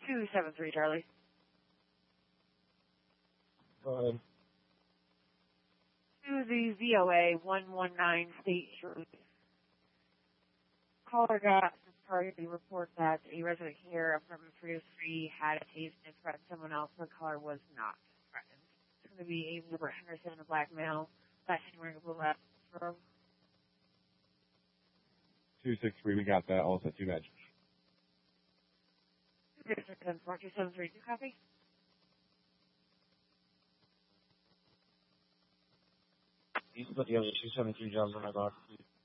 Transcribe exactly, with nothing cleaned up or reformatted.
two seven three, Charlie. Go ahead. To the Z O A one one nine State Street. Caller got the report that a resident here of apartment three oh three had a taste and threatened someone else. The caller was not threatened. It's going to be a Robert Henderson, a black male, flashing wearing a blue hat. two six three, we got that. All set, two badges. two seven three, two copy. These are the other two seven three jobs on my block.